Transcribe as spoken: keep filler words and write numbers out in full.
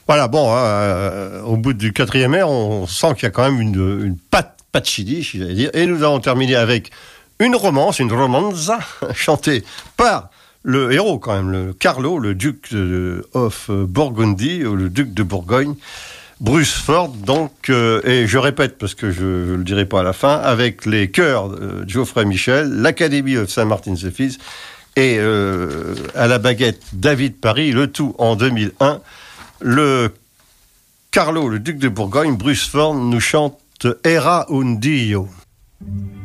Voilà, bon, euh, au bout du quatrième air, on sent qu'il y a quand même une, une patte, patte ch'ti, j'allais dire. Et nous avons terminé avec une romance, une romanza, chantée par le héros quand même, le Carlo, le duc de, of Burgundy, ou le duc de Bourgogne, Bruce Ford, donc, euh, et je répète parce que je ne le dirai pas à la fin, avec les chœurs de Geoffrey Michel, l'Académie of Saint Martin's Fields, et euh, à la baguette David Paris, le tout en deux mille un. Le Carlo, le duc de Bourgogne, Bruce Ford, nous chante Era un Dio.